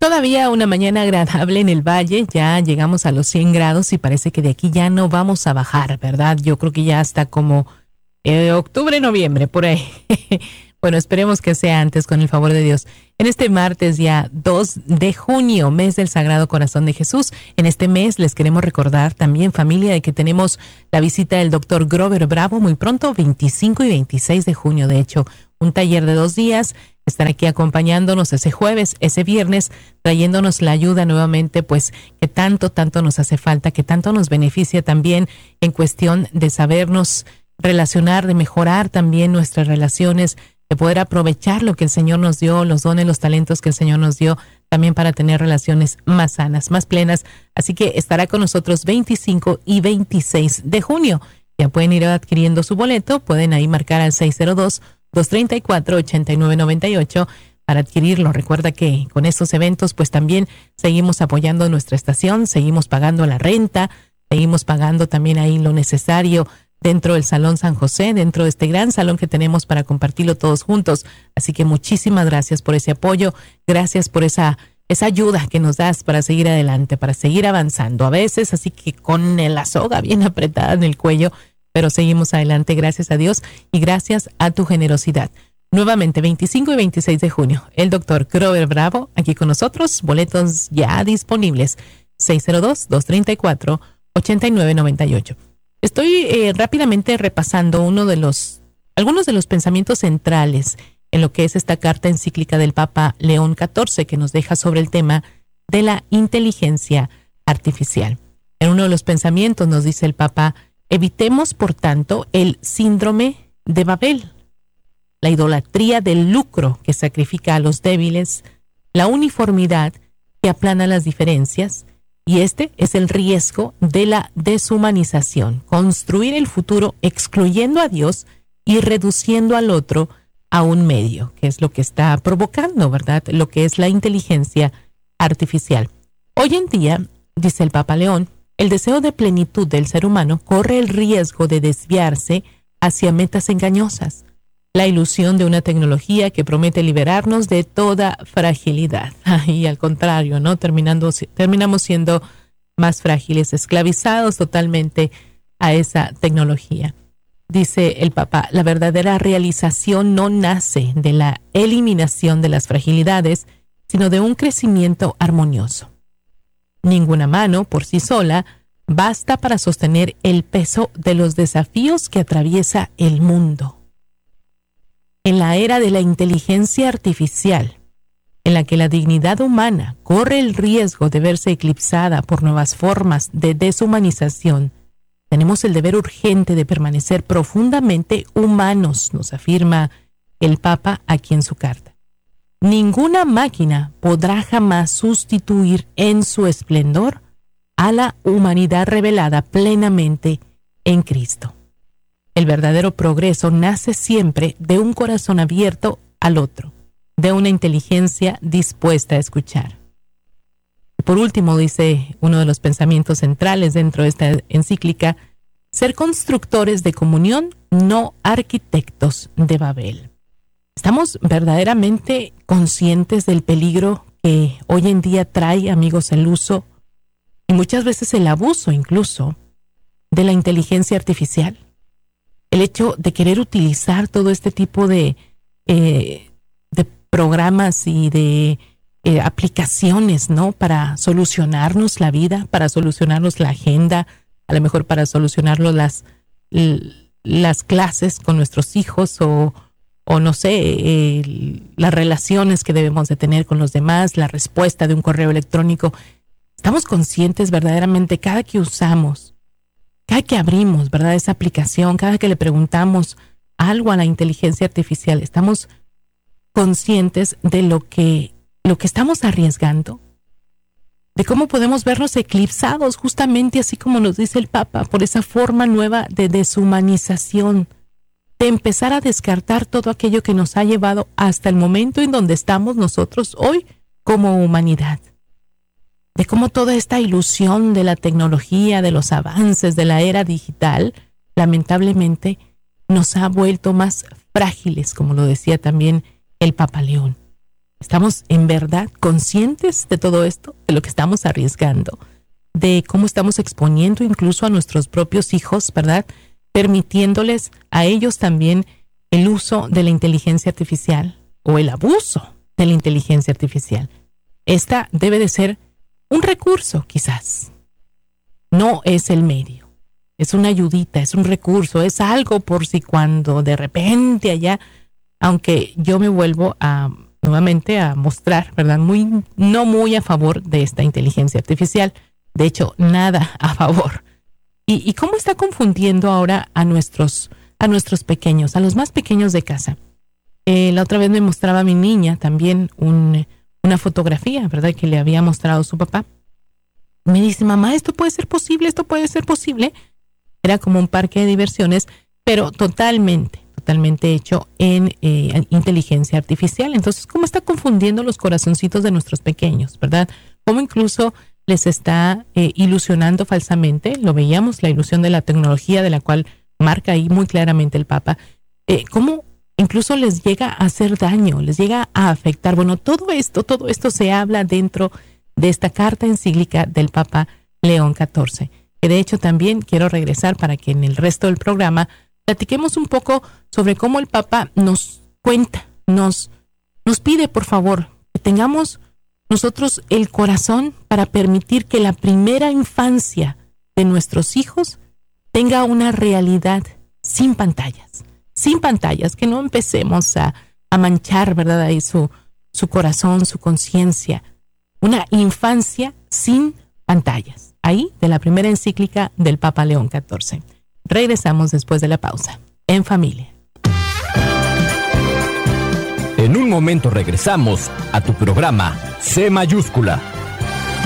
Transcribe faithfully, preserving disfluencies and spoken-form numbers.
Todavía una mañana agradable en el valle, ya llegamos a los cien grados y parece que de aquí ya no vamos a bajar, ¿verdad? Yo creo que ya hasta como eh, octubre, noviembre, por ahí. Bueno, esperemos que sea antes con el favor de Dios. En este martes ya dos de junio, mes del Sagrado Corazón de Jesús. En este mes les queremos recordar también, familia, de que tenemos la visita del doctor Grover Bravo muy pronto, veinticinco y veintiséis de junio, de hecho, un taller de dos días. Estar aquí acompañándonos ese jueves, ese viernes, trayéndonos la ayuda nuevamente, pues que tanto, tanto nos hace falta, que tanto nos beneficia también en cuestión de sabernos relacionar, de mejorar también nuestras relaciones, de poder aprovechar lo que el Señor nos dio, los dones, los talentos que el Señor nos dio, también para tener relaciones más sanas, más plenas. Así que estará con nosotros veinticinco y veintiséis de junio. Ya pueden ir adquiriendo su boleto, pueden ahí marcar al seis cero dos, dos tres cuatro, ocho nueve nueve ocho para adquirirlo. Recuerda que con estos eventos pues también seguimos apoyando nuestra estación, seguimos pagando la renta, seguimos pagando también ahí lo necesario dentro del Salón San José, dentro de este gran salón que tenemos para compartirlo todos juntos. Así que muchísimas gracias por ese apoyo, gracias por esa, esa ayuda que nos das para seguir adelante, para seguir avanzando. A veces así que con la soga bien apretada en el cuello, pero seguimos adelante, gracias a Dios y gracias a tu generosidad. Nuevamente, veinticinco y veintiséis de junio, el doctor Grover Bravo aquí con nosotros, boletos ya disponibles, seis cero dos, dos tres cuatro, ocho nueve nueve ocho. Estoy eh, rápidamente repasando uno de los, algunos de los pensamientos centrales en lo que es esta carta encíclica del Papa León catorce, que nos deja sobre el tema de la inteligencia artificial. En uno de los pensamientos nos dice el Papa: evitemos, por tanto, el síndrome de Babel, la idolatría del lucro que sacrifica a los débiles, la uniformidad que aplana las diferencias, y este es el riesgo de la deshumanización, construir el futuro excluyendo a Dios y reduciendo al otro a un medio, que es lo que está provocando, ¿verdad?, lo que es la inteligencia artificial. Hoy en día, dice el Papa León, el deseo de plenitud del ser humano corre el riesgo de desviarse hacia metas engañosas, la ilusión de una tecnología que promete liberarnos de toda fragilidad. Y al contrario, ¿no? Terminando, terminamos siendo más frágiles, esclavizados totalmente a esa tecnología. Dice el Papa, la verdadera realización no nace de la eliminación de las fragilidades, sino de un crecimiento armonioso. Ninguna mano por sí sola basta para sostener el peso de los desafíos que atraviesa el mundo. En la era de la inteligencia artificial, en la que la dignidad humana corre el riesgo de verse eclipsada por nuevas formas de deshumanización, tenemos el deber urgente de permanecer profundamente humanos, nos afirma el Papa aquí en su carta. Ninguna máquina podrá jamás sustituir en su esplendor a la humanidad revelada plenamente en Cristo. El verdadero progreso nace siempre de un corazón abierto al otro, de una inteligencia dispuesta a escuchar. Por último, dice uno de los pensamientos centrales dentro de esta encíclica, ser constructores de comunión, no arquitectos de Babel. ¿Estamos verdaderamente conscientes del peligro que hoy en día trae, amigos, el uso y muchas veces el abuso incluso de la inteligencia artificial? El hecho de querer utilizar todo este tipo de, eh, de programas y de eh, aplicaciones, ¿no?, para solucionarnos la vida, para solucionarnos la agenda, a lo mejor para solucionarnos las, las clases con nuestros hijos o, o no sé, eh, las relaciones que debemos de tener con los demás, la respuesta de un correo electrónico. ¿Estamos conscientes verdaderamente cada que usamos, cada que abrimos, ¿verdad?, esa aplicación, cada que le preguntamos algo a la inteligencia artificial, estamos conscientes de lo que, lo que estamos arriesgando? De cómo podemos vernos eclipsados, justamente así como nos dice el Papa, por esa forma nueva de deshumanización, de empezar a descartar todo aquello que nos ha llevado hasta el momento en donde estamos nosotros hoy como humanidad. De cómo toda esta ilusión de la tecnología, de los avances de la era digital, lamentablemente nos ha vuelto más frágiles, como lo decía también el Papa León. ¿Estamos en verdad conscientes de todo esto, de lo que estamos arriesgando, de cómo estamos exponiendo incluso a nuestros propios hijos, ¿verdad? Permitiéndoles a ellos también el uso de la inteligencia artificial o el abuso de la inteligencia artificial. Esta debe de ser un recurso, quizás. No es el medio. Es una ayudita, es un recurso, es algo por si cuando de repente allá, aunque yo me vuelvo a nuevamente a mostrar, ¿verdad? Muy, no muy a favor de esta inteligencia artificial. De hecho, nada a favor. ¿Y, y cómo está confundiendo ahora a nuestros, a nuestros pequeños, a los más pequeños de casa? Eh, la otra vez me mostraba mi niña también un, una fotografía, ¿verdad? Que le había mostrado su papá. Me dice, mamá, esto puede ser posible, esto puede ser posible. Era como un parque de diversiones, pero totalmente, totalmente hecho en eh, inteligencia artificial. Entonces, ¿cómo está confundiendo los corazoncitos de nuestros pequeños, verdad? Cómo incluso les está eh, ilusionando falsamente. Lo veíamos, la ilusión de la tecnología, de la cual marca ahí muy claramente el Papa. Eh, cómo incluso les llega a hacer daño, les llega a afectar. Bueno, todo esto, todo esto se habla dentro de esta carta encíclica del Papa León catorce. Que de hecho también quiero regresar para que en el resto del programa platiquemos un poco sobre cómo el Papa nos cuenta, nos, nos pide por favor que tengamos nosotros el corazón para permitir que la primera infancia de nuestros hijos tenga una realidad sin pantallas, sin pantallas, que no empecemos a, a manchar, ¿verdad? Ahí su, su corazón, su conciencia. Una infancia sin pantallas. Ahí, de la primera encíclica del Papa León catorce. Regresamos después de la pausa. En familia. En un momento regresamos a tu programa C Mayúscula.